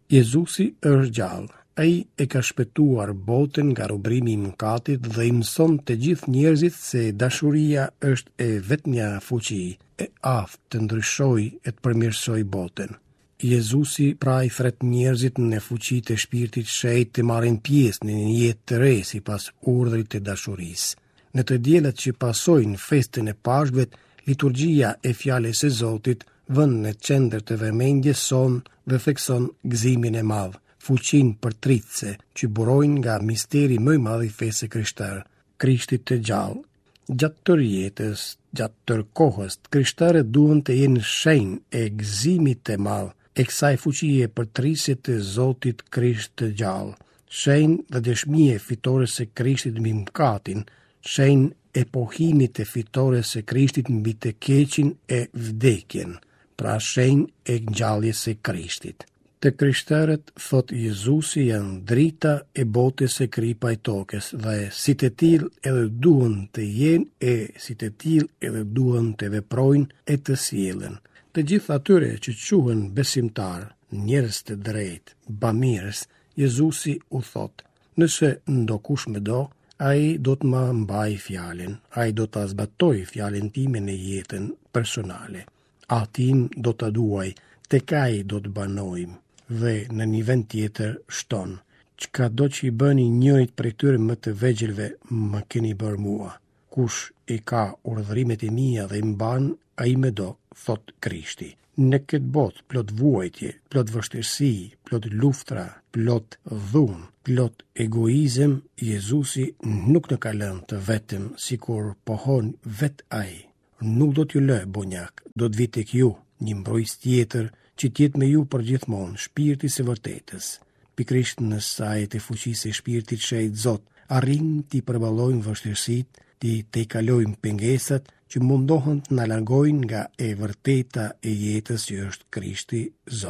Jezusi është gjallë. Ai e ka shpëtuar botën nga robrimi i mëkatit dhe i mëson të gjithë njerëzit se dashuria është e vetmja fuqi e aftë të ndryshojë e të përmirësojë botën. Jezusi pra i thret njerëzit në fuqitë e shpirtit shenjtë të marrin pjesë në një jetë të re sipas urdhrit të dashurisë. Në të diellat që pasojnë festën e Pashkve, liturgjia e fjalës së Zotit vën në qendër të vëmendjes son dhe thekson gëzimin e madh, fuqinë përtritëse që burojnë nga misteri më i madh i fesë krishtere, Krishti të gjallë. Gjatë tërë jetës, gjatë tërë kohës, krishterët duhen të jenë shenjë e gëzimit të madh e kësaj fuqie përtrisje të Zotit Krisht të gjallë, shenjë dhe dëshmie fitore se Krishtit mbi mëkatin, shenjë e pohimit të fitores së Krishtit mbi të keqin e vdekjen, pra shenjë e ngjalljes së Krishtit. Të krishterët, thot Jezusi, janë drita e botës së kripaj tokës dhe si të tillë edhe duhen të jenë e si të tillë edhe duhen të veprojnë e të sjellen. Të gjithë atyre që quhen besimtar, njerëz të drejtë, bamirës, Jezusi u thot: nëse ndokush më do, ai do të më mbaj fjalën, ai do ta zbatoj fjalën time në jetën personale. Atin do ta duaj, tek ai do të banojmë. Dhe në një vend tjetër shton: çka do që i bëni njërit prej tyre më të vegjëlve, më keni bërë mua. Kush i ka urdhërimet e mia dhe i mban, ai më do, thot Krishti. Në këtë botë plot vuajtje, plot vështirësi, plot luftra, plot dhunë, plot egoizëm, Jezusi nuk në ka lënë të vetëm sikur pohon vet ai. Nuk do t'ju lë bonjak, do të vi tek ju një mbrojtës tjetër që t'jetë me ju për gjithmonë, shpirti së vërtetës. Pikrisht në sajt e fuqisë e shpirtit shenjtë Zot, arrim t'i përballojmë vështirësitë, t'i kalojmë pengesat që mundohen të na largojnë nga e vërteta e jetës që është Krishti Zot.